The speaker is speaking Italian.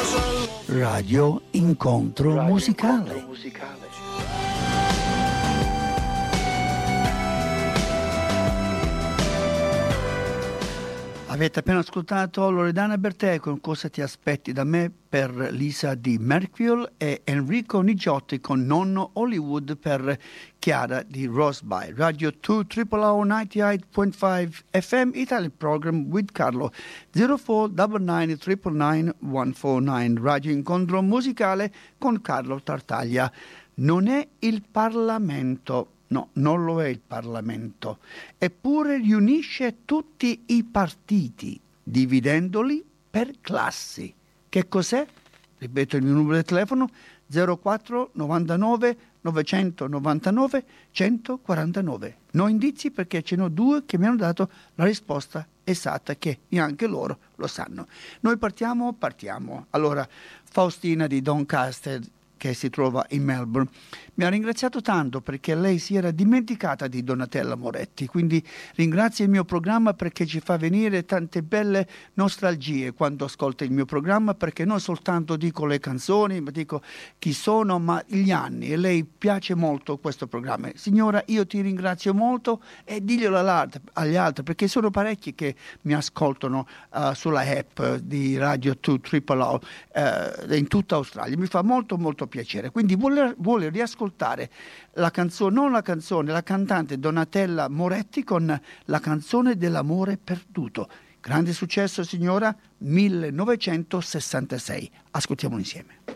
Radio Incontro Musicale. Avete appena ascoltato Loredana Bertè con Cosa ti aspetti da me per Lisa di Mercurial e Enrico Nigiotti con Nonno Hollywood per Chiara di Rosby. Radio 2 98.5 FM Italian Program with Carlo 0499 999 149. Radio Incontro Musicale con Carlo Tartaglia. Non è il Parlamento. No, non lo è il Parlamento, eppure riunisce tutti i partiti, dividendoli per classi. Che cos'è? Ripeto il mio numero di telefono, 04 99 999 149. No indizi perché ce ne ho due che mi hanno dato la risposta esatta, che anche loro lo sanno. Noi partiamo. Allora, Faustina di Doncaster, che si trova in Melbourne, mi ha ringraziato tanto perché lei si era dimenticata di Donatella Moretti, quindi ringrazio il mio programma perché ci fa venire tante belle nostalgie quando ascolta il mio programma, perché non soltanto dico le canzoni, ma dico chi sono, ma gli anni, e lei piace molto questo programma. Signora, io ti ringrazio molto e diglielo agli altri, perché sono parecchi che mi ascoltano sulla app di Radio 2 Triple O in tutta Australia. Mi fa molto molto piacere, quindi vuole riascoltare la canzone, non la canzone, la cantante Donatella Moretti con La canzone dell'amore perduto. Grande successo, signora, 1966. Ascoltiamolo insieme.